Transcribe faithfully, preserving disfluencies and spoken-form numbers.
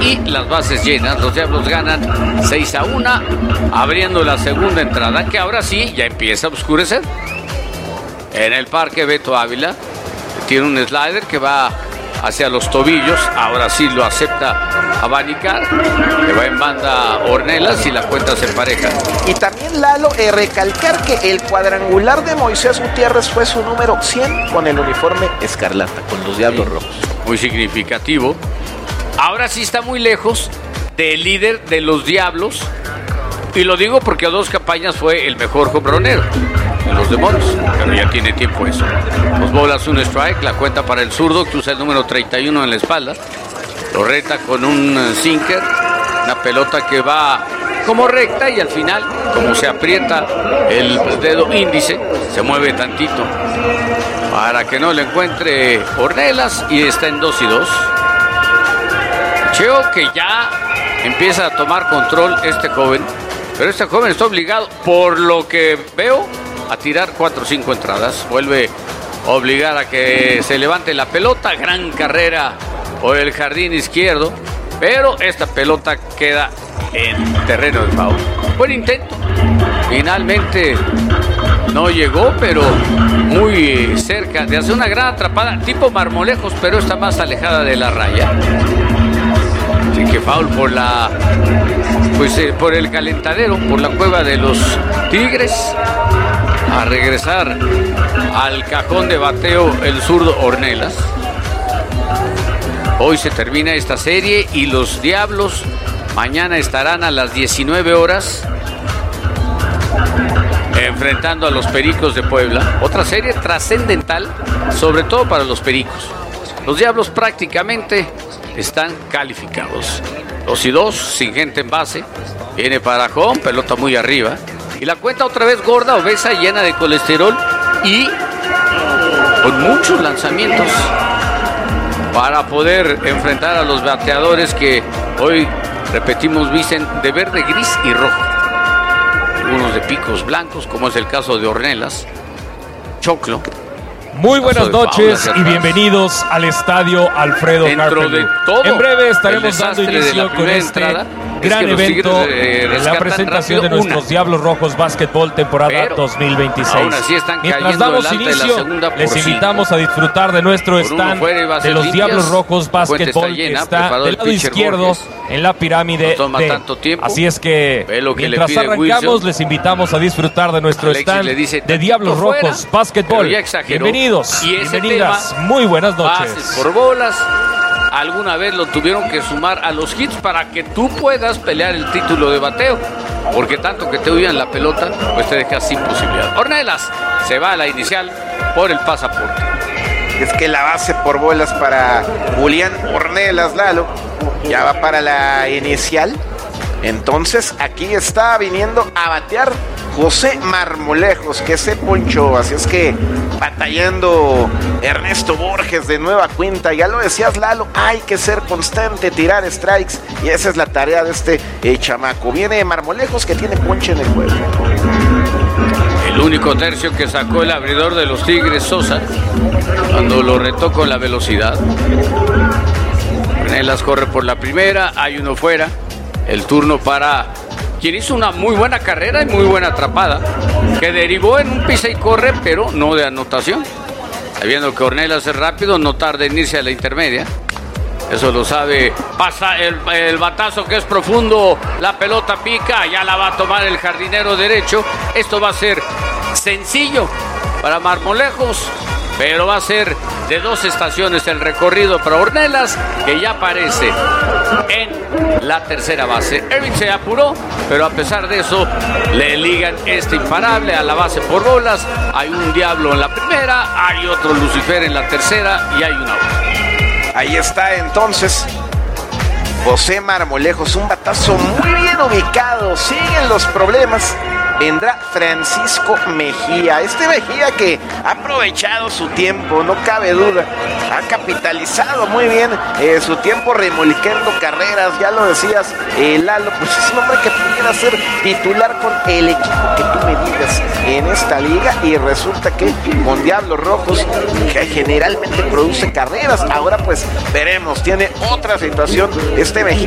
y las bases llenas. Los Diablos ganan seis a uno, abriendo la segunda entrada, que ahora sí ya empieza a oscurecer. En el parque Beto Ávila tiene un slider que va hacia los tobillos, ahora sí lo acepta Abanicar, que va en banda Ornelas y la cuenta se empareja. Y también, Lalo, eh, recalcar que el cuadrangular de Moisés Gutiérrez fue su número cien con el uniforme escarlata, con los Diablos sí, Rojos. Muy significativo. Ahora sí está muy lejos del líder de los Diablos, y lo digo porque a dos campañas fue el mejor hombronero de los Demonios, pero ya tiene tiempo eso. Dos bolas, un strike, la cuenta para el zurdo que usa el número treinta y uno en la espalda. Lo reta con un sinker, una pelota que va como recta y al final, como se aprieta el dedo índice, se mueve tantito para que no le encuentre Ornelas y está en dos y dos. Cheo que ya empieza a tomar control este joven, pero este joven está obligado, por lo que veo, a tirar cuatro o cinco entradas. Vuelve a obligar a que se levante la pelota. Gran carrera por el jardín izquierdo, pero esta pelota queda en terreno de foul. Buen intento. Finalmente no llegó, pero muy cerca de hacer una gran atrapada tipo Marmolejos, pero está más alejada de la raya. Así que foul por la pues eh, por el calentadero, por la cueva de los Tigres. A regresar al cajón de bateo el zurdo Ornelas. Hoy se termina esta serie y los Diablos mañana estarán a las diecinueve horas enfrentando a los Pericos de Puebla. Otra serie trascendental, sobre todo para los Pericos. Los Diablos prácticamente están calificados. Dos y dos, sin gente en base. Viene para home, pelota muy arriba. Y la cuenta otra vez gorda, obesa, llena de colesterol y con muchos lanzamientos para poder enfrentar a los bateadores que hoy, repetimos, visten de verde, gris y rojo. Algunos de picos blancos, como es el caso de Ornelas, Choclo. Muy buenas noches y bienvenidos al estadio Alfredo Carpenter. En breve estaremos dando inicio con este entrada. gran es evento, eh, la presentación de nuestros una. Diablos Rojos Básquetbol temporada Pero, dos mil veintiséis. Mientras damos inicio, les invitamos a disfrutar de nuestro stand de los limpias. Diablos Rojos Básquetbol, que está del lado izquierdo Borges. En la pirámide no D. Así es que, que mientras arrancamos, Wilson, les invitamos a disfrutar de nuestro Alexis stand dice, de Diablos Rojos fuera, Básquetbol. Bienvenidos, y bienvenidas, muy buenas noches. Pases por bolas. Alguna vez lo tuvieron que sumar a los hits para que tú puedas pelear el título de bateo, porque tanto que te huyan la pelota, pues te dejas sin posibilidad. Ornelas se va a la inicial por el pasaporte. Es que la base por bolas para Julián Ornelas, Lalo, ya va para la inicial. Entonces aquí está viniendo a batear José Marmolejos, que se ponchó. Así es que batallando Ernesto Borges de nueva cuenta. Ya lo decías, Lalo, hay que ser constante, tirar strikes, y esa es la tarea de este eh, chamaco. Viene Marmolejos, que tiene ponche en el juego. El único tercio que sacó el abridor de los Tigres, Sosa, cuando lo retó con la velocidad. Ornelas corre por la primera, hay uno fuera. El turno para quien hizo una muy buena carrera y muy buena atrapada, que derivó en un pisa y corre, pero no de anotación. Sabiendo que Ornelas es rápido, no tarda en irse a la intermedia. Eso lo sabe. Pasa el, el batazo, que es profundo. La pelota pica, ya la va a tomar el jardinero derecho. Esto va a ser sencillo para Marmolejos, pero va a ser de dos estaciones el recorrido para Ornelas, que ya aparece en la tercera base. Ervin se apuró, pero a pesar de eso le ligan este imparable a la base por bolas. Hay un Diablo en la primera, hay otro Lucifer en la tercera y hay una out. Ahí está entonces José Marmolejos, un batazo muy bien ubicado. Siguen los problemas. Vendrá Francisco Mejía. Este Mejía que ha aprovechado su tiempo, no cabe duda. Ha capitalizado muy bien eh, su tiempo remolcando carreras. Ya lo decías, eh, Lalo, pues es un hombre que pudiera ser titular con el equipo que tú me digas en esta liga. Y resulta que con Diablos Rojos, que generalmente produce carreras, ahora pues veremos. Tiene otra situación este Mejía.